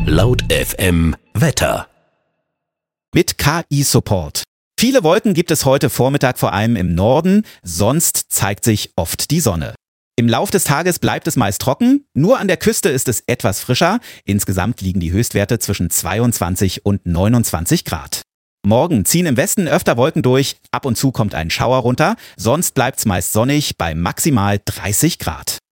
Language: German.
Laut FM Wetter. Mit KI-Support. Viele Wolken gibt es heute Vormittag vor allem im Norden, sonst zeigt sich oft die Sonne. Im Lauf des Tages bleibt es meist trocken, nur an der Küste ist es etwas frischer. Insgesamt liegen die Höchstwerte zwischen 22 und 29 Grad. Morgen ziehen im Westen öfter Wolken durch, ab und zu kommt ein Schauer runter, sonst bleibt's meist sonnig bei maximal 30 Grad.